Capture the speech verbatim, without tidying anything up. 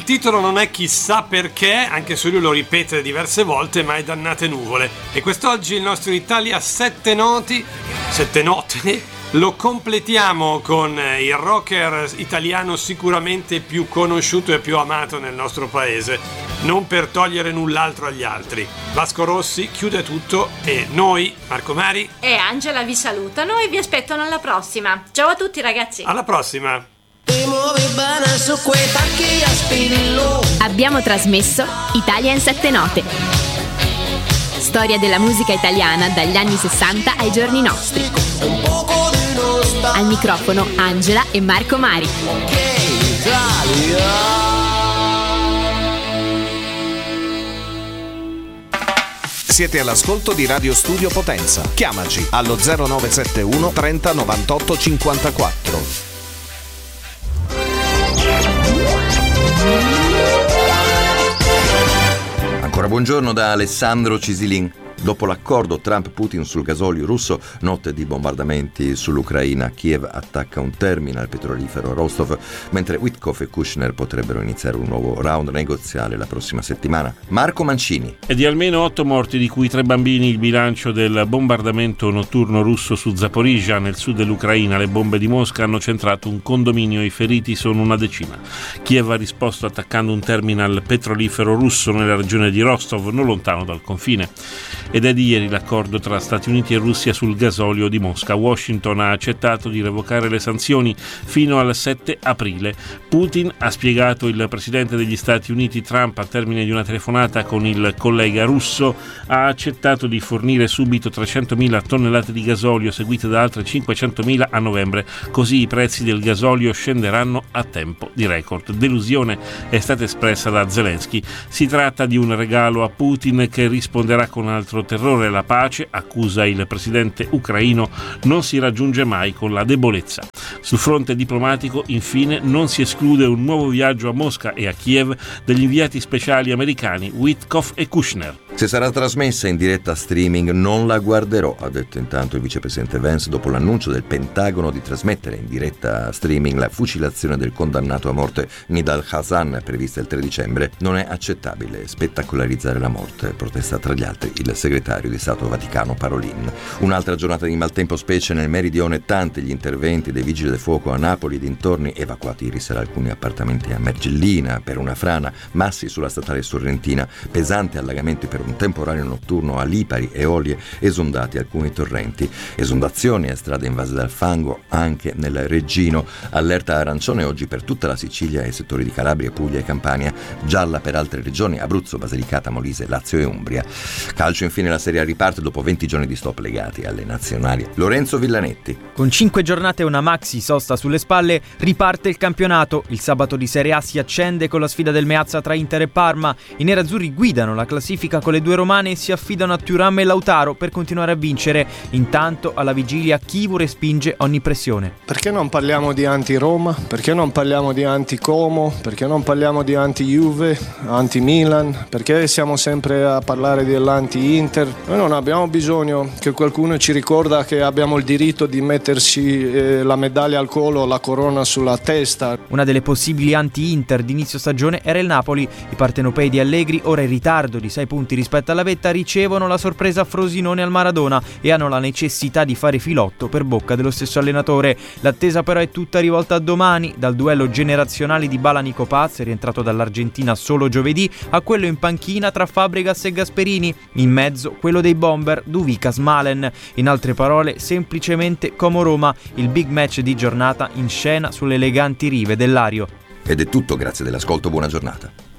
titolo non è chissà perché, anche se lui lo ripete diverse volte, ma è Dannate nuvole. E quest'oggi il nostro Italia sette noti, sette note, lo completiamo con il rocker italiano sicuramente più conosciuto e più amato nel nostro paese, non per togliere null'altro agli altri. Vasco Rossi chiude tutto e noi, Marco Mari e Angela vi salutano e vi aspettano alla prossima. Ciao a tutti ragazzi. Alla prossima. Abbiamo trasmesso Italia in sette note. Storia della musica italiana dagli anni sessanta ai giorni nostri. Al microfono Angela e Marco Mari. Siete all'ascolto di Radio Studio Potenza. Chiamaci allo zero nove sette uno trenta novantotto cinquantaquattro. Ancora buongiorno da Alessandro Cisilin. Dopo l'accordo Trump-Putin sul gasolio russo, notte di bombardamenti sull'Ucraina, Kiev attacca un terminal petrolifero a Rostov, mentre Witkoff e Kushner potrebbero iniziare un nuovo round negoziale la prossima settimana. Marco Mancini. E di almeno otto morti, di cui tre bambini, il bilancio del bombardamento notturno russo su Zaporizhzhia, nel sud dell'Ucraina. Le bombe di Mosca hanno centrato un condominio, i feriti sono una decina. Kiev ha risposto attaccando un terminal petrolifero russo nella regione di Rostov, non lontano dal confine. Ed è di ieri l'accordo tra Stati Uniti e Russia sul gasolio di Mosca. Washington ha accettato di revocare le sanzioni fino al sette aprile. Putin, ha spiegato il presidente degli Stati Uniti Trump al termine di una telefonata con il collega russo, ha accettato di fornire subito trecentomila tonnellate di gasolio, seguite da altre cinquecentomila a novembre. Così i prezzi del gasolio scenderanno a tempo di record. Delusione è stata espressa da Zelensky. Si tratta di un regalo a Putin che risponderà con altro terrore. La pace, accusa il presidente ucraino, non si raggiunge mai con la debolezza. Sul fronte diplomatico, infine, non si esclude un nuovo viaggio a Mosca e a Kiev degli inviati speciali americani Witkoff e Kushner. Se sarà trasmessa in diretta streaming non la guarderò, ha detto intanto il vicepresidente Vance dopo l'annuncio del Pentagono di trasmettere in diretta streaming la fucilazione del condannato a morte Nidal Hasan prevista il tre dicembre. Non è accettabile spettacolarizzare la morte, protesta tra gli altri il segretario di Stato Vaticano Parolin. Un'altra giornata di maltempo, specie nel meridione, tanti gli interventi dei vigili del fuoco a Napoli e dintorni, evacuati ieri sera alcuni appartamenti a Mergellina per una frana, massi sulla statale sorrentina, pesanti allagamenti per un temporaneo notturno a Lipari e Olie, esondati alcuni torrenti, esondazioni e strade invase dal fango anche nel Reggino. Allerta arancione oggi per tutta la Sicilia e settori di Calabria, Puglia e Campania, gialla per altre regioni, Abruzzo, Basilicata, Molise, Lazio e Umbria. Calcio, infine, la Serie A riparte dopo venti giorni di stop legati alle nazionali. Lorenzo Villanetti. Con cinque giornate e una maxi sosta sulle spalle riparte il campionato. Il sabato di Serie A si accende con la sfida del Meazza tra Inter e Parma. I nerazzurri guidano la classifica con le due romane e si affidano a Thuram e Lautaro per continuare a vincere. Intanto alla vigilia Chivu respinge ogni pressione. Perché non parliamo di anti-Roma? Perché non parliamo di anti-Como? Perché non parliamo di anti-Juve, anti-Milan? Perché siamo sempre a parlare dell'anti-Inter? Noi non abbiamo bisogno che qualcuno ci ricorda che abbiamo il diritto di metterci eh, la medaglia al collo, la corona sulla testa. Una delle possibili anti-Inter d'inizio stagione era il Napoli. I partenopei di Allegri, ora in ritardo di sei punti rispetto alla vetta, ricevono la sorpresa a Frosinone al Maradona e hanno la necessità di fare filotto per bocca dello stesso allenatore. L'attesa però è tutta rivolta a domani, dal duello generazionale di Bala Nico Paz, rientrato dall'Argentina solo giovedì, a quello in panchina tra Fabregas e Gasperini. In mezzo quello dei bomber Duvikas Malen. In altre parole, semplicemente Como Roma, il big match di giornata in scena sulle eleganti rive del Lario. Ed è tutto, grazie dell'ascolto, buona giornata.